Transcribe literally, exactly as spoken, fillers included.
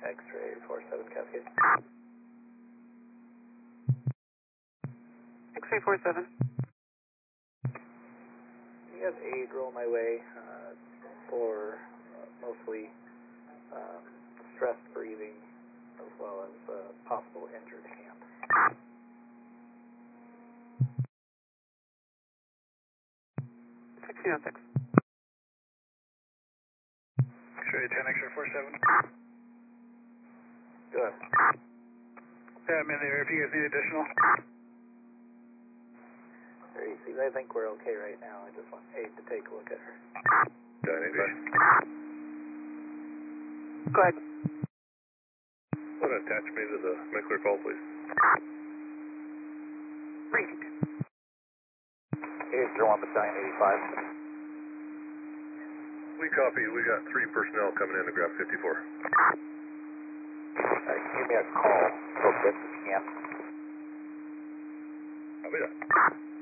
X-ray four seven Cascade. X-ray four seven. You have aid roll my way uh, for uh, mostly um, stress breathing as well as uh, possible injured hand. sixteen oh six. X-ray ten X-ray four seven. Go ahead. Yeah, I'm in there if you guys need additional. There you see, I think we're okay right now. I just want aid to take a look at her. Got anybody? Go ahead. Want to attach me to the Meckler call, please? Reading. eight zero one Battalion eighty-five. We copy. We got three personnel coming in to grab fifty-four. Alright, give me a call. Go get if you can. Copy that.